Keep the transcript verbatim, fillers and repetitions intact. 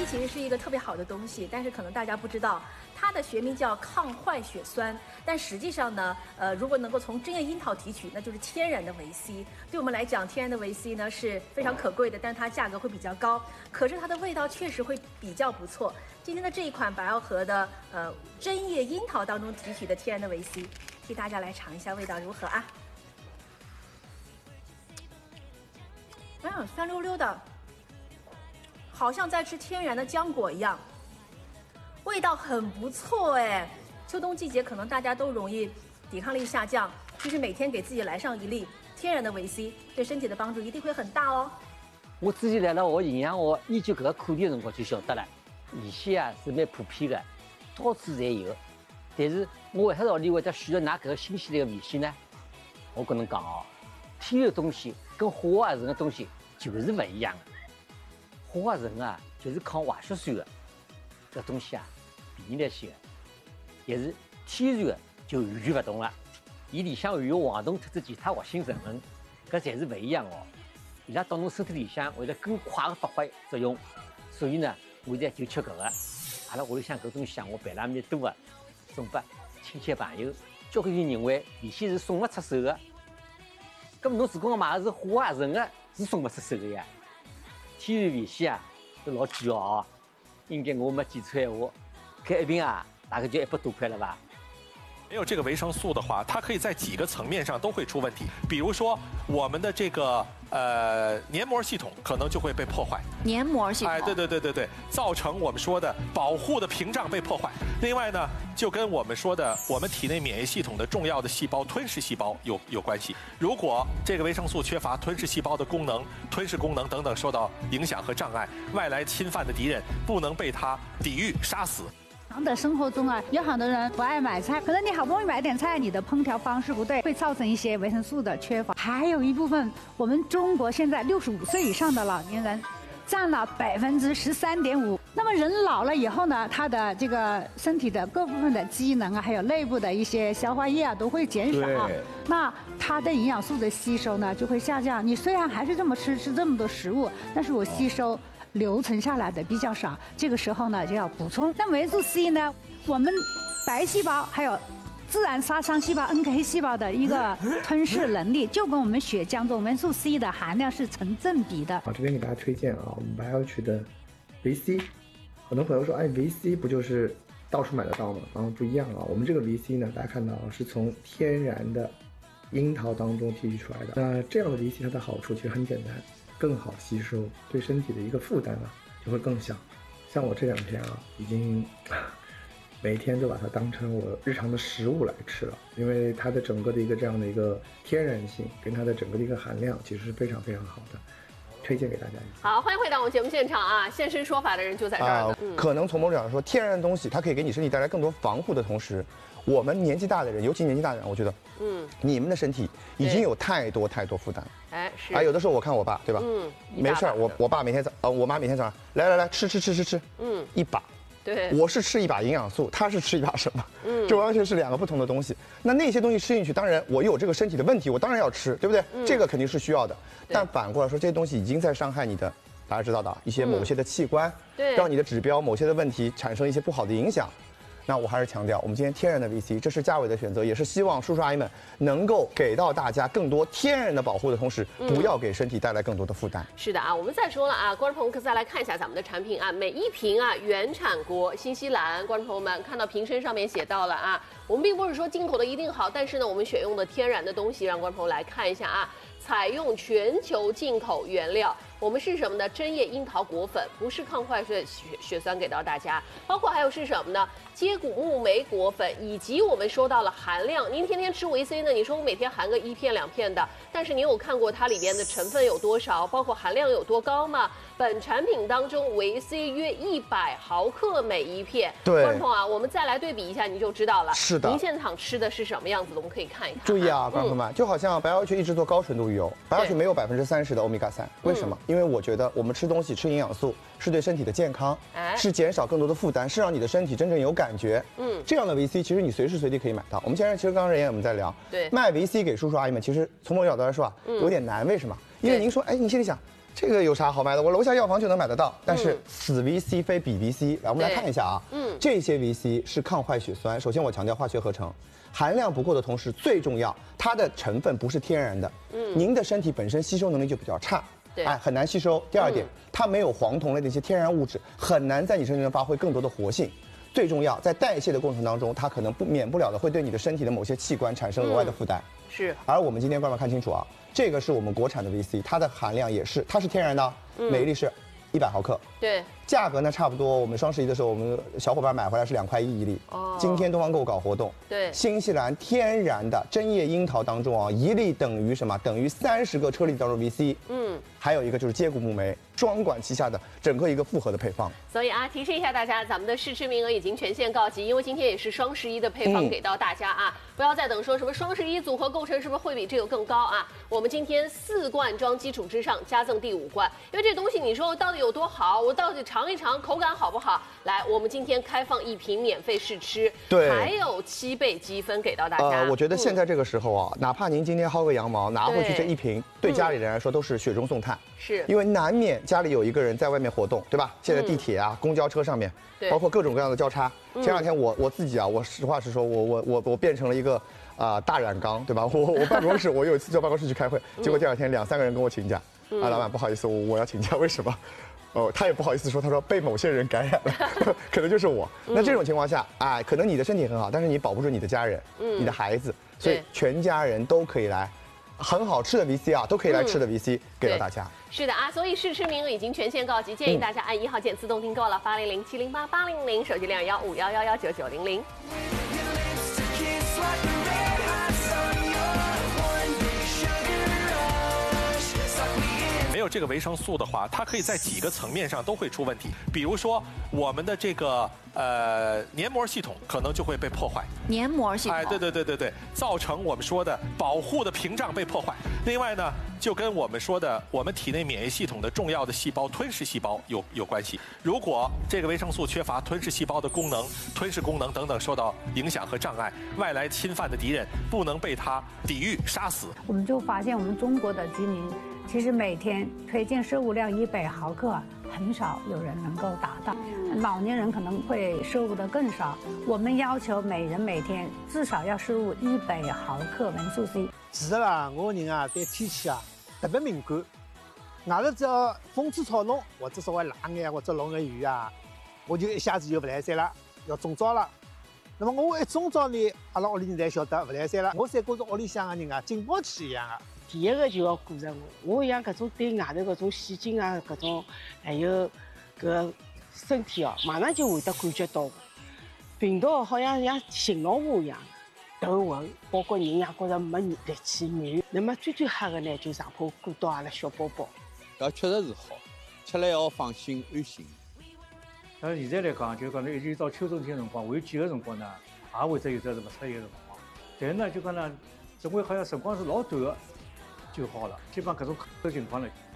C 其实是一个特别好的东西，但是可能大家不知道，它的学名叫抗坏血酸，但实际上呢，呃，如果能够从针叶樱桃提取，那就是天然的维 C。对我们来讲，天然的维 C 呢是非常可贵的，但它价格会比较高，可是它的味道确实会比较不错。今天的这一款百奥和的呃针叶樱桃当中提取的天然的维 C， 替大家来尝一下味道如何啊？嗯，酸溜溜的。好像在吃天然的浆果一样，味道很不错哎。秋冬季节可能大家都容易抵抗力下降，其实每天给自己来上一粒天然的维 C， 对身体的帮助一定会很大哦。 我之前来了学营养学研究搿个课题的辰光就晓得了，维 C 啊是蛮普遍的，到处侪有。但是我为啥道理会得选择拿搿个新鲜的维 C 呢？我跟侬讲哦，天然东西跟化合成的东西就是不一样的。化合成啊，就是抗坏血酸的，这东西啊，便宜来些的。但是天然的就完全不同了，伊里向含有黄酮特质其他活性成分，搿侪是不一样哦。伊拉到侬身体里向会得更快的发挥作用，所以呢，我现在就吃搿个。阿拉屋里向搿东西啊，我备了蛮多的，送拨亲戚朋友。交关人认为维 C 是送勿出手的，搿么侬如果买的是化合成的，是送勿出手的呀。天然维 C 啊，是老贵哦，应该我没记错闲话，搿一瓶啊，大概就一百多块了吧。 没有这个维生素的话，它可以在几个层面上都会出问题。比如说，我们的这个呃黏膜系统可能就会被破坏。 黏膜系统。 哎，对对对对对，造成我们说的保护的屏障被破坏。另外呢，就跟我们说的我们体内免疫系统的重要的细胞吞噬细胞有有关系。如果这个维生素缺乏，吞噬细胞的功能、吞噬功能等等受到影响和障碍，外来侵犯的敌人不能被它抵御杀死。 常的生活中啊，有很多人不爱买菜，可能你好不容易买点菜，你的烹调方式不对，会造成一些维生素的缺乏。还有一部分，我们中国现在六十五岁以上的老年人占了百分之十三点五。那么人老了以后呢，他的这个身体的各部分的机能啊，还有内部的一些消化液啊，都会减少。那它的营养素的吸收呢，就会下降。你虽然还是这么吃吃这么多食物，但是我吸收。留存下来的比较少，这个时候呢就要补充。那维素 C 呢，我们白细胞还有自然杀伤细胞 N K 细胞的一个吞噬能力，就跟我们血浆中维素 C 的含量是成正比的。 好，这边给大家推荐啊，我们白奥曲的维 C。很多朋友说，哎，维 C 不就是到处买得到吗？然后不一样啊，我们这个维 C 呢，大家看到是从天然的樱桃当中提取出来的。那这样的维 C 它的好处其实很简单。更好吸收，对身体的一个负担啊就会更小。像我这两天啊，已经每天都把它当成我日常的食物来吃了，因为它的整个的一个这样的一个天然性跟它的整个的一个含量其实是非常非常好的，推荐给大家。 好，欢迎回到我们节目现场啊！现身说法的人就在这儿呢、 啊嗯、可能从某种角度说，天然的东西它可以给你身体带来更多防护的同时，我们年纪大的人，尤其年纪大的人，我觉得，嗯，你们的身体已经有太多太多负担。 哎，是。 啊，有的时候我看我爸，对吧？嗯，没事儿，我我爸每天早，呃，我妈每天早上来来来吃吃吃吃吃，嗯，一把。 对， 我是吃一把营养素，他是吃一把什么？嗯，这完全是两个不同的东西。那那些东西吃进去，当然我有这个身体的问题，我当然要吃，对不对？嗯、这个肯定是需要的。但反过来说，这些东西已经在伤害你的，大家知道的一些某些的器官， 对、嗯， 让你的指标某些的问题产生一些不好的影响。那我还是强调，我们今天天然的 V C， 这是嘉伟的选择，也是希望叔叔阿姨们能够给到大家更多天然的保护的同时，不要给身体带来更多的负担。 嗯、是的啊，我们再说了啊，观众朋友可再来看一下咱们的产品啊，每一瓶啊原产国新西兰，观众朋友们看到瓶身上面写到了啊，我们并不是说进口的一定好，但是呢，我们选用的天然的东西，让观众朋友来看一下啊，采用全球进口原料。我们是什么呢？针叶樱桃果粉，不是抗坏血血血酸给到大家，包括还有是什么呢？接骨木莓果粉，以及我们说到了含量。您天天吃维 C 呢？你说我每天含个一片两片的，但是你有看过它里边的成分有多少，包括含量有多高吗？本产品当中维 C 约一百毫克每一片。 对， 观众朋友啊，我们再来对比一下，你就知道了。 是的。 您现场吃的是什么样子的？我们可以看一看。 注意啊，观众们，嗯、就好像白奥曲一直做高纯度鱼油，白奥曲没有百分之三十的欧米伽三，为什么？嗯因为我觉得我们吃东西吃营养素是对身体的健康，哎、是减少更多的负担，是让你的身体真正有感觉。嗯，这样的维 C 其实你随时随地可以买到。我们前面其实刚刚人也我们在聊， 对， 卖维 C 给叔叔阿姨们，其实从某种角度来说啊，嗯、有点难。为什么？因为您说，哎，你心里想， 这个有啥好卖的？我楼下药房就能买得到。但是此 V C 非彼 V C， 来我们来看一下啊，嗯，这些 V C 是抗坏血酸。首先我强调化学合成，含量不够的同时，最重要它的成分不是天然的，嗯，您的身体本身吸收能力就比较差。 对， 哎，很难吸收。第二点， 嗯、 它没有黄酮类的一些天然物质，很难在你身上发挥更多的活性。最重要，在代谢的过程当中，它可能不免不了的会对你的身体的某些器官产生额外的负担。 嗯、是。 而我们今天观众看清楚啊，这个是我们国产的 V C， 它的含量也是，它是天然的，嗯、每一粒是一百毫克。 对。 价格呢，差不多，我们双十一的时候，我们小伙伴买回来是两块一一粒。哦。今天东方购搞活动， 对， 新西兰天然的针叶樱桃当中啊，一粒等于什么？等于三十个车厘子当中 V C。嗯。还有一个就是接骨木莓，双管齐下的整个一个复合的配方。 所以啊，提示一下大家，咱们的试吃名额已经全线告急，因为今天也是双十一的配方给到大家啊，嗯、不要再等说什么双十一组合构成是不是会比这个更高啊？我们今天四罐装基础之上加赠第五罐，因为这东西你说到底有多好，我到底尝一尝。 口感好不好？来，我们今天开放一瓶免费试吃， 对， 还有七倍积分给到大家。 呃，我觉得现在这个时候啊，嗯、哪怕您今天薅个羊毛拿回去这一瓶，对, 对家里人来说都是雪中送炭。 是， 因为难免家里有一个人在外面活动，对吧？现在地铁啊、嗯、公交车上面，包括各种各样的交叉。前两天我我自己啊，我实话实说，我我我我变成了一个啊、呃、大染缸，对吧？我我办公室，我有一次到办公室去开会，结果第二天两三个人跟我请假，嗯、啊，老板不好意思，我我要请假，为什么？ 哦，他也不好意思说，他说被某些人感染了，可能就是我。那这种情况下，哎，可能你的身体很好，但是你保不住你的家人，嗯，你的孩子，所以全家人都可以来，很好吃的 V C 啊，都可以来吃的 V C 给到大家。 是的啊，所以试吃名额已经全线告急，建议大家按一号键自动订购了，八零零七零八八零零，手机零二幺五幺幺幺九九零零。 没有这个维生素的话，它可以在几个层面上都会出问题。比如说，我们的这个呃黏膜系统可能就会被破坏。 黏膜系统， 哎，对对对对对，造成我们说的保护的屏障被破坏。另外呢，就跟我们说的我们体内免疫系统的重要的细胞吞噬细胞有有关系。如果这个维生素缺乏，吞噬细胞的功能、吞噬功能等等受到影响和障碍，外来侵犯的敌人不能被它抵御杀死。 我们就发现，我们中国的居民。 其实每天推荐摄入量一百毫克，很少有人能够达到。老年人可能会摄入的更少。我们要求每人每天至少要摄入一百毫克维素 C。 其实啦，我人啊对天气啊特别敏感。外头只要风吹草动，或者稍微冷眼或者落眼雨啊，我就一下子就不来三了，要中招了。那么我一中招呢，阿拉屋里人才晓得不来三了。我才觉着屋里向的人啊警报器一样啊。 第一个就要顾着我，我像搿种对外头搿种细菌啊，搿种还有搿身体哦，马上就会得感觉到病毒好像像信号话一样，头昏，包括人也觉着没力气软。那么最最吓的呢，就上怕顾到阿拉小宝宝。 搿确实是好，吃了要放心安心。 但是现在来讲，就讲呢，一直到秋冬天辰光，还有几个辰光呢，也会得有得是勿出现的辰光。但是呢，就讲呢，总归好像辰光是老短的。 就好了，基本上各种客情况呢，